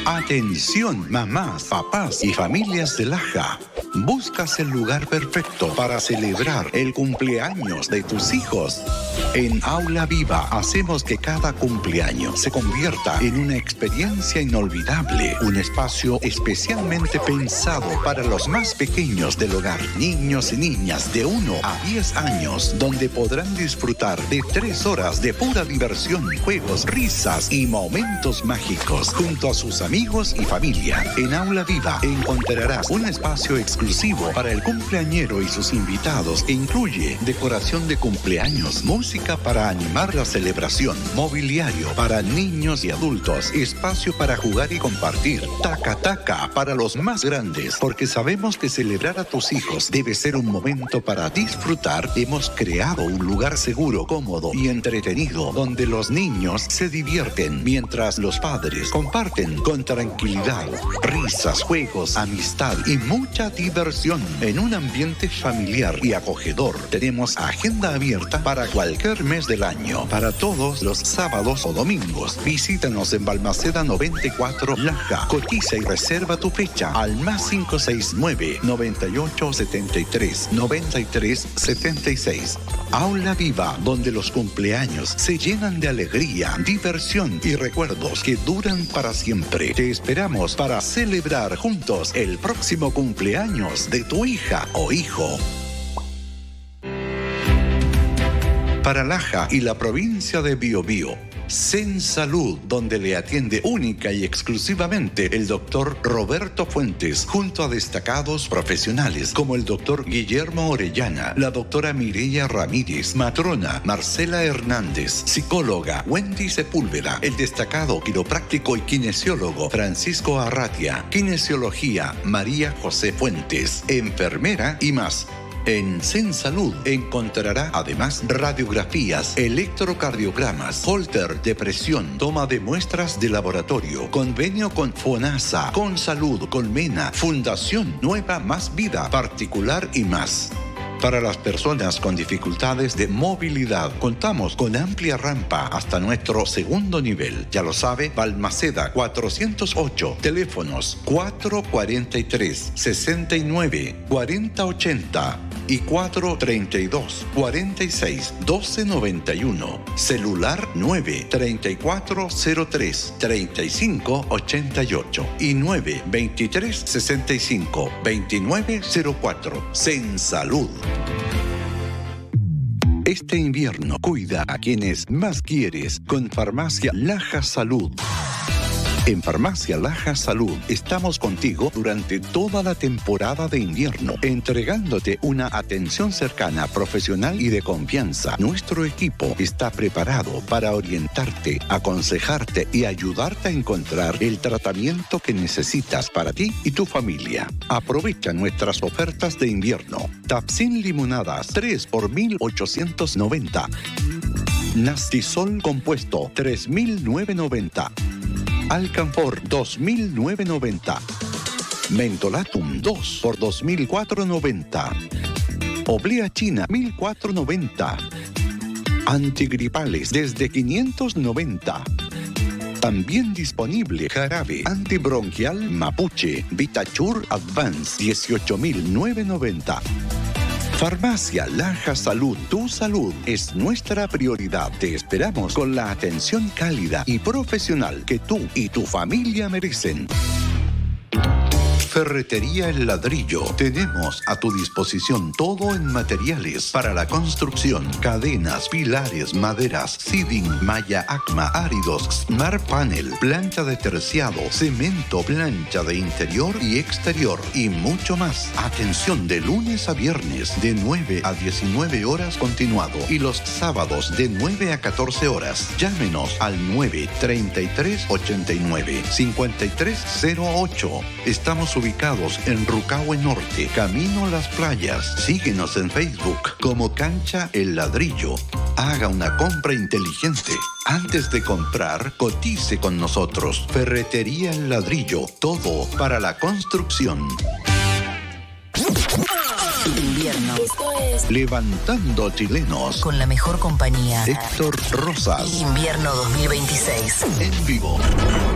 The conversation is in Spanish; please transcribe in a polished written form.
Atención, mamás, papás y familias de Laja. Buscas el lugar perfecto para celebrar el cumpleaños de tus hijos. En Aula Viva hacemos que cada cumpleaños se convierta en una experiencia inolvidable, un espacio especialmente pensado para los más pequeños del hogar, niños y niñas de 1 a 10 años, donde podrán disfrutar de 3 horas de pura diversión, juegos, risas y momentos mágicos junto a sus amigos y familia. En Aula Viva encontrarás un espacio exclusivo para el cumpleañero y sus invitados que incluye decoración de cumpleaños, música para animar la celebración, mobiliario para niños y adultos, espacio para jugar y compartir, taca-taca para los más grandes, porque sabemos que celebrar a tus hijos debe ser un momento para disfrutar. Hemos creado un lugar seguro, cómodo y entretenido donde los niños se divierten mientras los padres comparten con tranquilidad, risas, juegos, amistad y mucha diversión en un ambiente familiar y acogedor. Tenemos agenda abierta para cualquier mes del año, para todos los sábados o domingos. Visítanos en Balmaceda 94 Laja. Cotiza y reserva tu fecha al +569 9873 9376. Aula Viva, donde los cumpleaños se llenan de alegría, diversión y recuerdos que duran para siempre. Te esperamos para celebrar juntos el próximo cumpleaños de tu hija o hijo. Para Laja y la provincia de Biobío, Zen Salud, donde le atiende única y exclusivamente el doctor Roberto Fuentes, junto a destacados profesionales como el doctor Guillermo Orellana, la doctora Mireya Ramírez, matrona Marcela Hernández, psicóloga Wendy Sepúlveda, el destacado quiropráctico y kinesiólogo Francisco Arratia, kinesiología María José Fuentes, enfermera y más. En Zen Salud encontrará además radiografías, electrocardiogramas, holter de presión, toma de muestras de laboratorio, convenio con FONASA, con Salud, Colmena, Fundación Nueva Más Vida, particular y más. Para las personas con dificultades de movilidad, contamos con amplia rampa hasta nuestro segundo nivel. Ya lo sabe, Balmaceda 408, teléfonos 443 69 4080 y 432 46 1291. Celular 93403 3588 y 923 65 2904. Zen Salud. Este invierno cuida a quienes más quieres con Farmacia Laja Salud. En Farmacia Laja Salud estamos contigo durante toda la temporada de invierno, entregándote una atención cercana, profesional y de confianza. Nuestro equipo está preparado para orientarte, aconsejarte y ayudarte a encontrar el tratamiento que necesitas para ti y tu familia. Aprovecha nuestras ofertas de invierno. Tapsin limonadas 3 por 1.890. Nastisol compuesto 3.990. Alcanfor 2.990. Mentolatum 2 por 2.490. Oblea China 1.490. Antigripales desde 590. También disponible jarabe antibronquial Mapuche Vitachur Advance 18.990. Farmacia Laja Salud, tu salud es nuestra prioridad. Te esperamos con la atención cálida y profesional que tú y tu familia merecen. Ferretería El Ladrillo. Tenemos a tu disposición todo en materiales para la construcción: cadenas, pilares, maderas, siding, malla ACMA, áridos, Smart Panel, plancha de terciado, cemento, plancha de interior y exterior y mucho más. Atención de lunes a viernes de 9 a 19 horas continuado y los sábados de 9 a 14 horas. Llámenos al 933-89-5308. Estamos ubicados en Rucahue Norte, camino a las playas. Síguenos en Facebook como Cancha El Ladrillo. Haga una compra inteligente. Antes de comprar, cotice con nosotros. Ferretería El Ladrillo, todo para la construcción. Invierno. Esto es Levantando Chilenos Con la mejor compañía. Héctor Rosas. Invierno 2026. En vivo.